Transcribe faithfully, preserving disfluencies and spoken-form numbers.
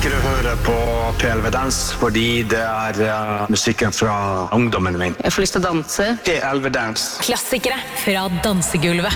elsker å høre på P L V Dans, fordi det er uh, musikken fra ungdommen min. Jeg får lyst til å danse. P L V Dans. Klassikere fra dansegulvet.